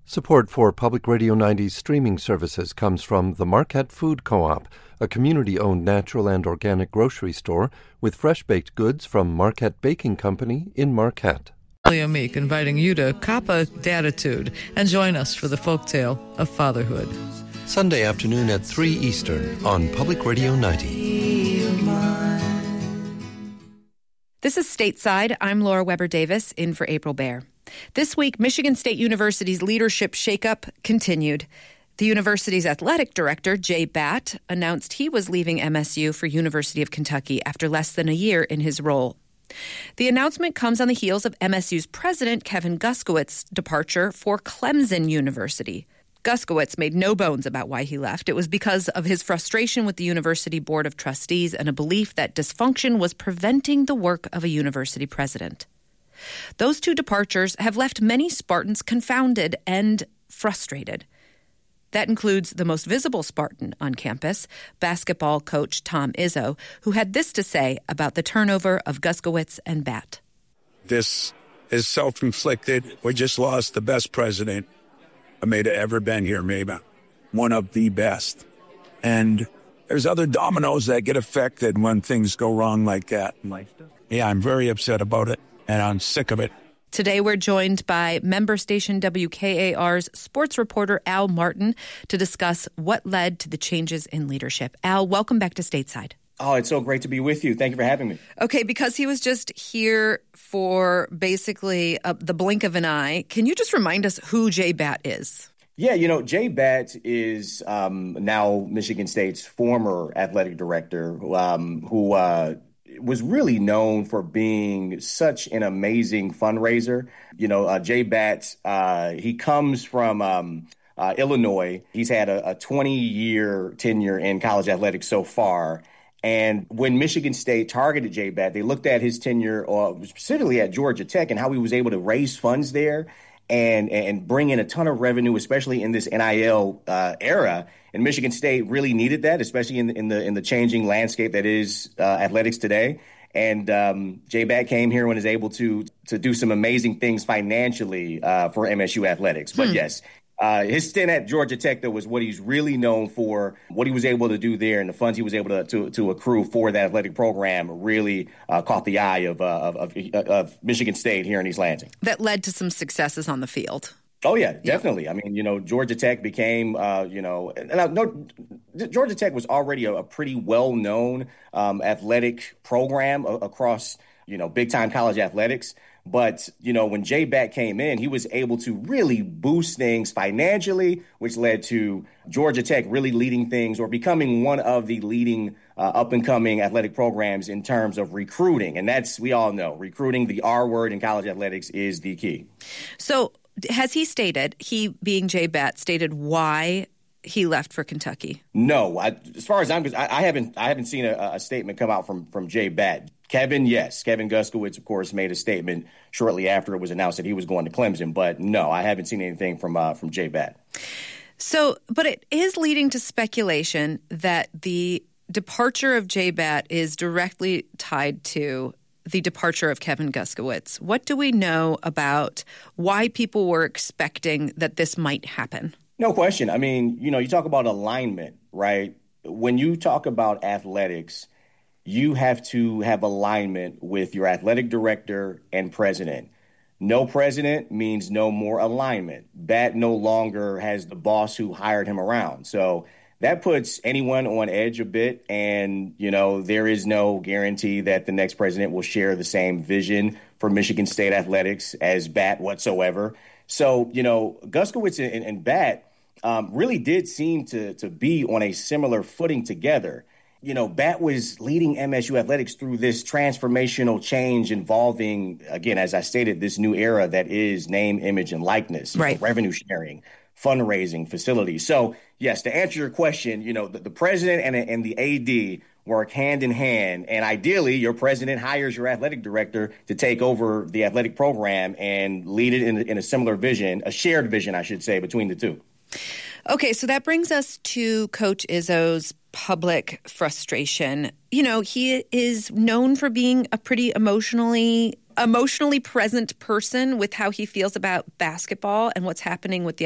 Support for Public Radio 90's streaming services comes from the Marquette Food Co-op, a community-owned natural and organic grocery store with fresh-baked goods from Marquette Baking Company in Marquette. Leah Meek inviting you to Kappa Datitude and join us for the folktale of fatherhood. Sunday afternoon at 3 Eastern on Public Radio 90. This is Stateside. I'm Laura Weber Davis, in for April Baer. This week, Michigan State University's leadership shakeup continued. The university's athletic director, Jay Batt, announced he was leaving MSU for University of Kentucky after less than a year in his role. The announcement comes on the heels of MSU's president, Kevin Guskiewicz' departure for Clemson University. Guskiewicz made no bones about why he left. It was because of his frustration with the University Board of Trustees and a belief that dysfunction was preventing the work of a university president. Those two departures have left many Spartans confounded and frustrated. That includes the most visible Spartan on campus, basketball coach Tom Izzo, who had this to say about the turnover of Guskiewicz and Batt. This is self-inflicted. We just lost the best president I may have ever been here, maybe one of the best. And there's other dominoes that get affected when things go wrong like that. Yeah, I'm very upset about it, and I'm sick of it. Today, we're joined by member station WKAR's sports reporter Al Martin to discuss what led to the changes in leadership. Al, welcome back to Stateside. Oh, it's so great to be with you. Thank you for having me. Okay, because he was just here for basically the blink of an eye, can you just remind us who Jay Batt is? Yeah, Jay Batt is now Michigan State's former athletic director who was really known for being such an amazing fundraiser. Jay Batt, he comes from Illinois. He's had a 20-year tenure in college athletics so far. And when Michigan State targeted Jay Batt, they looked at his tenure, specifically at Georgia Tech, and how he was able to raise funds there and bring in a ton of revenue, especially in this NIL era. And Michigan State really needed that, especially in the changing landscape that is athletics today. And Jay Batt came here and was able to do some amazing things financially for MSU athletics. But yes. His stint at Georgia Tech, though, was what he's really known for. What he was able to do there and the funds he was able to accrue for that athletic program really caught the eye of Michigan State here in East Lansing. That led to some successes on the field. Oh, yeah, definitely. Yeah. I mean, Georgia Tech became, Georgia Tech was already a pretty well-known athletic program across, big-time college athletics. But, when Jay Batt came in, he was able to really boost things financially, which led to Georgia Tech really leading things or becoming one of the leading up-and-coming athletic programs in terms of recruiting. And that's, we all know, recruiting, the R word in college athletics, is the key. So has he being Jay Batt, stated why he left for Kentucky? No, as far as I'm concerned, I haven't seen a statement come out from Jay Batt. Kevin Guskiewicz, of course, made a statement shortly after it was announced that he was going to Clemson. But no, I haven't seen anything from Jay Batt. So, but it is leading to speculation that the departure of Jay Batt is directly tied to the departure of Kevin Guskiewicz. What do we know about why people were expecting that this might happen? No question. I mean, you talk about alignment, right? When you talk about athletics, you have to have alignment with your athletic director and president. No president means no more alignment. Batt no longer has the boss who hired him around. So that puts anyone on edge a bit. And, there is no guarantee that the next president will share the same vision for Michigan State athletics as Batt whatsoever. So, Guskiewicz and Batt really did seem to be on a similar footing together. Batt was leading MSU athletics through this transformational change involving, again, as I stated, this new era that is name, image, and likeness, right. Revenue sharing, fundraising, facilities. So, yes, to answer your question, the president and the AD work hand in hand. And ideally, your president hires your athletic director to take over the athletic program and lead it in a similar vision, a shared vision, I should say, between the two. Okay, so that brings us to Coach Izzo's public frustration. He is known for being a pretty emotionally present person with how he feels about basketball and what's happening with the